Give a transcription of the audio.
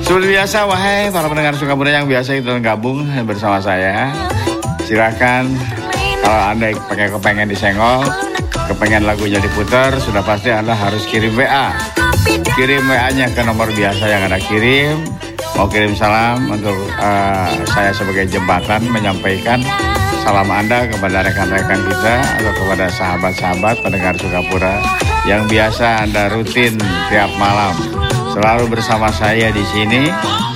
Seperti biasa, wahai para pendengar Sukapura yang biasa itu gabung bersama saya, silakan kalau Anda kepengen disenggol, kepengen lagunya diputar, sudah pasti Anda harus kirim WA. Kirim WA-nya ke nomor biasa yang Anda kirim. Mau kirim salam untuk saya sebagai jembatan menyampaikan salam Anda kepada rekan-rekan kita atau kepada sahabat-sahabat pendengar Sukapura yang biasa Anda rutin tiap malam selalu bersama saya di sini.